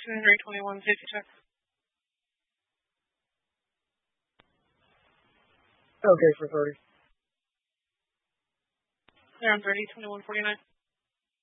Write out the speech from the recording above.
Henry 21, safety check. Okay, for 30. Clear on 30, 2149.